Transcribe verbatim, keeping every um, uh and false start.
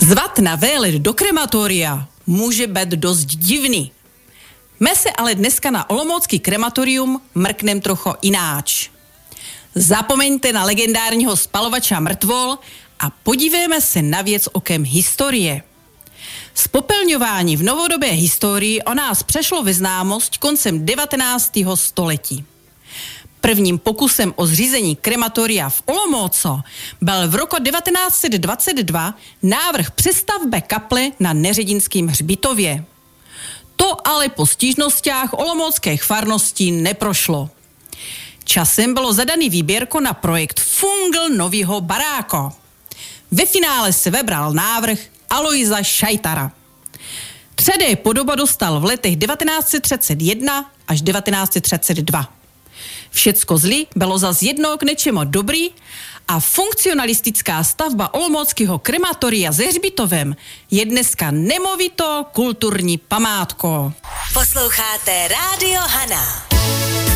Zvat na vélet do krematoria může být dost divný. My se ale dneska na olomoucký krematorium mrknem trochu ináč. Zapomeňte na legendárního spalovača mrtvol a podívejme se na věc okem historie. Spopelňování v novodobé historii o nás přešlo ve známost koncem devatenáctého století. Prvním pokusem o zřízení krematoria v Olomouco byl v roku devatenáct set dvacet dva návrh přestavby kaple na Neředinském hřbitově. To ale po stížnostích olomouckých farností neprošlo. Časem bylo zadaný výběrko na projekt Fungl novýho baráko. Ve finále se vybral návrh Alojza Šajtara. tři dé podoba dostal v letech devatenáct set třicet jedna až devatenáct set třicet dva. Všecko zlý bylo zas jednou k něčemu dobrý a funkcionalistická stavba olomouckého krematoria se hřbitovem je dneska nemovito kulturní památkou. Posloucháte Rádio Hana.